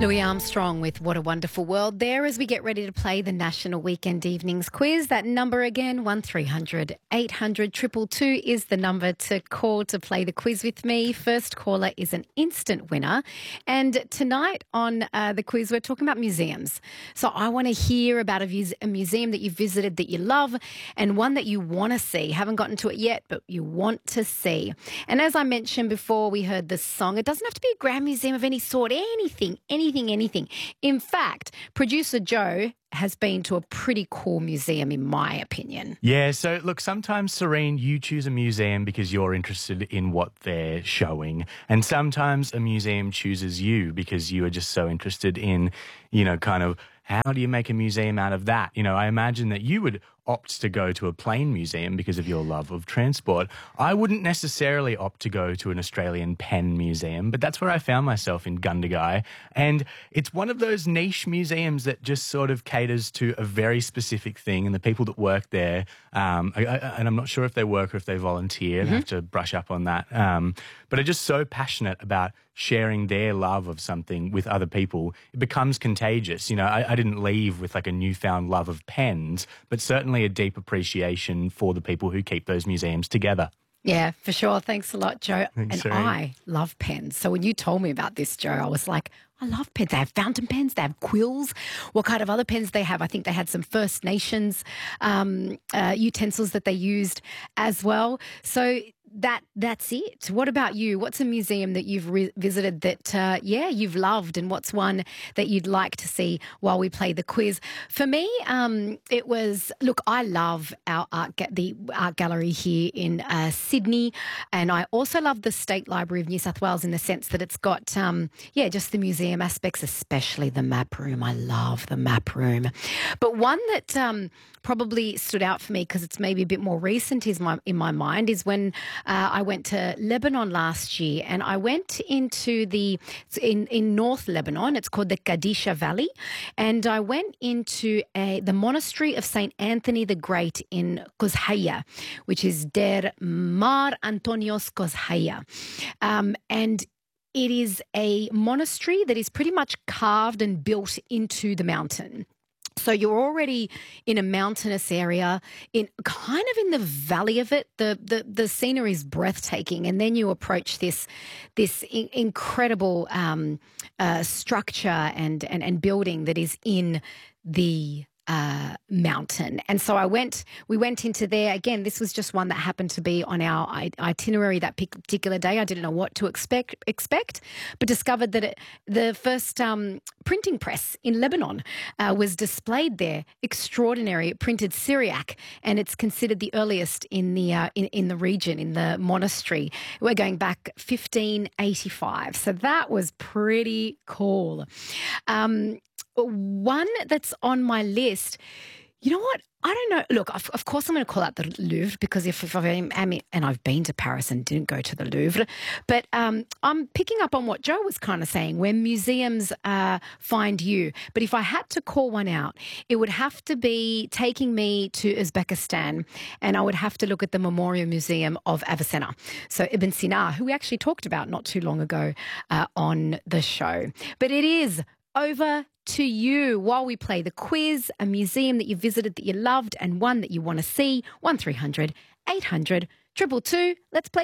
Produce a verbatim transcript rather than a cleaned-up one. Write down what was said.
Louis Armstrong with What a Wonderful World there as we get ready to play the National Weekend Evenings Quiz. That number again, one three hundred eight hundred two two two is the number to call to play the quiz with me. First caller is an instant winner. And tonight on uh, the quiz, we're talking about museums. So I want to hear about a, vus- a museum that you visited that you love and one that you want to see. Haven't gotten to it yet, but you want to see. And as I mentioned before, we heard this song. It doesn't have to be a grand museum of any sort, anything, anything. Anything, anything. In fact, producer Joe has been to a pretty cool museum, in my opinion. Yeah, so look, sometimes, Serene, you choose a museum because you're interested in what they're showing. And sometimes a museum chooses you because you are just so interested in, you know, kind of how do you make a museum out of that? You know, I imagine that you would opt to go to a plane museum because of your love of transport. I wouldn't necessarily opt to go to an Australian pen museum, but that's where I found myself in Gundagai. And it's one of those niche museums that just sort of caters to a very specific thing. And the people that work there, um, I, I, and I'm not sure if they work or if they volunteer, mm-hmm. I have to brush up on that, um, but are just so passionate about sharing their love of something with other people. It becomes contagious. You know, I, I didn't leave with like a newfound love of pens, but certainly a deep appreciation for the people who keep those museums together. Yeah, for sure. Thanks a lot, Joe. Thanks, and Serene. I love pens. So when you told me about this, Joe, I was like, I love pens. They have fountain pens. They have quills. What kind of other pens they have? I think they had some First Nations um, uh, utensils that they used as well. So that that's it. What about you? What's a museum that you've re- visited that, uh, yeah, you've loved, and what's one that you'd like to see while we play the quiz? For me, um, it was, look, I love our art ga- the art gallery here in uh, Sydney, and I also love the State Library of New South Wales in the sense that it's got, um, yeah, just the museum aspects, especially the map room. I love the map room. But one that um, probably stood out for me because it's maybe a bit more recent is my, in my mind is when Uh, I went to Lebanon last year, and I went into the, in, in North Lebanon, it's called the Kadisha Valley, and I went into a, the monastery of Saint Anthony the Great in Quzhaya, which is Der Mar Antonios Quzhaya. Um, and it is a monastery that is pretty much carved and built into the mountain. So you're already in a mountainous area, in kind of in the valley of it. The the, the scenery is breathtaking, and then you approach this this in, incredible um, uh, structure and, and and building that is in the Uh, mountain. And so I went, we went into there. Again, this was just one that happened to be on our itinerary that particular day. I didn't know what to expect, expect, but discovered that it, the first um, printing press in Lebanon uh, was displayed there. Extraordinary. It printed Syriac, and it's considered the earliest in the uh, in, in the region, in the monastery. We're going back fifteen eighty-five. So that was pretty cool. Um, One that's on my list, you know what? I don't know. Look, of, of course I'm going to call out the Louvre because if, if I am, and I've been to Paris and didn't go to the Louvre, but um, I'm picking up on what Joe was kind of saying, where museums uh, find you. But if I had to call one out, it would have to be taking me to Uzbekistan, and I would have to look at the Memorial Museum of Avicenna. So Ibn Sina, who we actually talked about not too long ago uh, on the show. But it is over to you while we play the quiz, a museum that you visited that you loved and one that you want to see. one three hundred eight hundred two two two. Let's play.